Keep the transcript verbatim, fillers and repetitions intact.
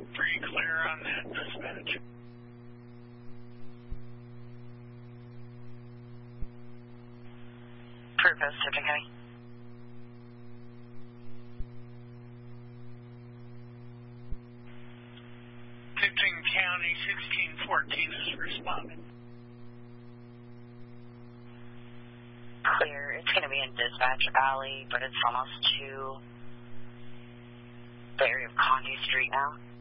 Pretty clear on that dispatch. Purpose, okay. Tipton County sixteen fourteen is responding. Clear. It's going to be in Dispatch Alley, but it's almost to the area of Conde Street now.